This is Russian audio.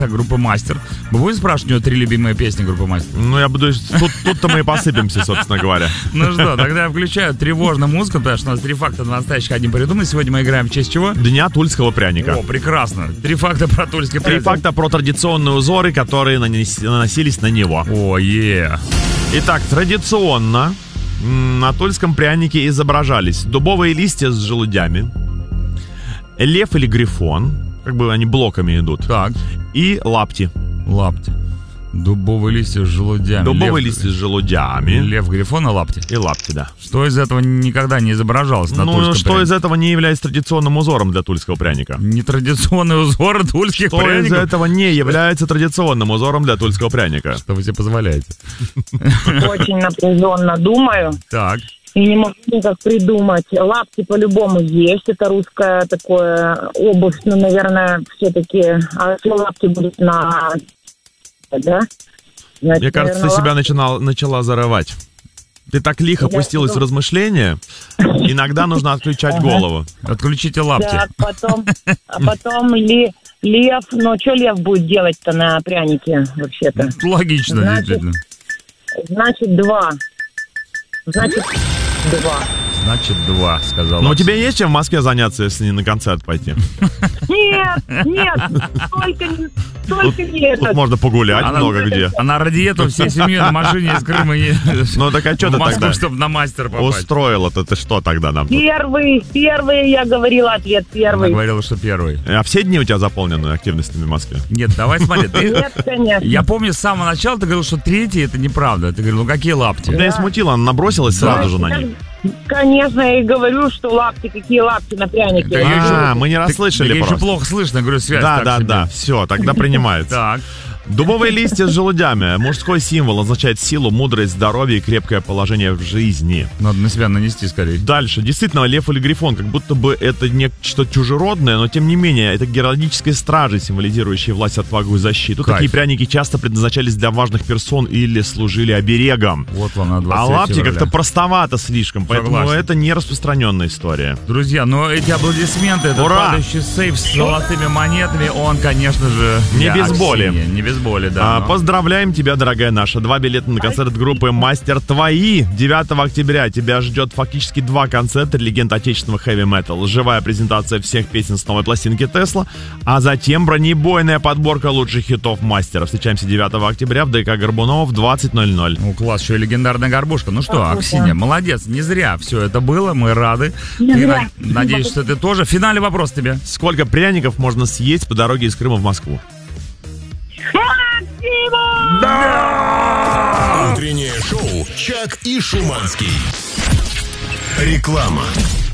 группы «Мастер». Вы будете спрашивать у него 3 любимые песни группы «Мастер»? Ну, я буду... Тут-то мы и посыпемся, собственно говоря. Ну что, тогда я включаю тревожную музыку, потому что у нас 3 факта настоящих, 1 придуманный. Сегодня мы играем в честь чего? Дня тульского пряника. О, прекрасно. 3 факта про тульский 3 праздник. факта про традиционные узоры, которые наносились на него. О, Итак, традиционно на тульском прянике изображались дубовые листья с желудями, лев или грифон, как бы они блоками идут, Так. и лапти. Лапти. Дубовые листья с желудями. Дубовые листья с желудями. Лев, грифон и лапти. И лапти, да. Что из этого никогда не изображалось на тульском что прянике? из этого не является традиционным узором для тульского пряника? Нетрадиционный узор тульских Что пряников? из этого не является традиционным узором для тульского пряника? Что вы себе позволяете? Очень напряженно думаю. Так. И не могу никак придумать. Лапти по-любому есть. Это русская такое обувь. Ну, наверное, все-таки... А все лапти будут на... Да? Значит, Мне кажется, ты наверное, себя начала зарывать. Ты так лихо пустилась в размышления. Иногда нужно отключать голову. Отключите лапти. Так, потом лев. Но что лев будет делать-то на прянике вообще-то? Логично, действительно. Значит, 2. Значит, 2, сказала. Но у тебя есть чем в Москве заняться, если не на концерт пойти? Нет, только не это. Тут можно погулять много где. Она ради этого всей семьей на машине из Крыма Ну так а что в ты Москву, тогда чтобы на «Мастер» попасть. устроила-то? Ты что тогда нам тут? Первый, я говорила, ответ Она первый. говорила, что первый. А все дни у тебя заполнены активностями в Москве? Нет, давай смотри. Нет, конечно. Я помню, с самого начала ты говорил, что 3 это неправда. Ты говорил, ну какие лапти? Тебя и смутило, она набросилась сразу же на них. Конечно, я и говорю, что лапти, какие лапти на прянике. Мы не расслышали еще просто. плохо слышно, говорю, связь так себе. Да, все, тогда принимается. Так. Дубовые листья с желудями. Мужской символ означает силу, мудрость, здоровье и крепкое положение в жизни. Надо на себя нанести скорее. Дальше. Действительно, лев или грифон, как будто бы это нечто чужеродное, но тем не менее, это геральдические стражи, символизирующие власть, отвагу и защиту. Кайф. Такие пряники часто предназначались для важных персон или служили оберегом. Вот вам на 23 А лапти февраля. как-то простовато слишком, поэтому Согласен. это не распространенная история. Друзья, но эти аплодисменты, это Ура! падающий сейф с золотыми монетами, он, конечно же... Не для без боли. Аксиньи. Не без боли, да. но- Поздравляем тебя, дорогая наша. 2 билета на концерт группы «Мастер» твои. 9 октября тебя ждет фактически 2 концерта легенд отечественного хэви-метал. Живая презентация всех песен с новой пластинки «Тесла», а затем бронебойная подборка лучших хитов «Мастера». Встречаемся 9 октября в ДК Горбунова в 20:00. Ну, класс, еще и легендарная горбушка. Ну что, Аксинья, молодец, не зря все это было, мы рады. Не И зря. надеюсь, что ты тоже. Финальный вопрос тебе. Сколько пряников можно съесть по дороге из Крыма в Москву? Утреннее шоу «Чак и Шуманский». Реклама.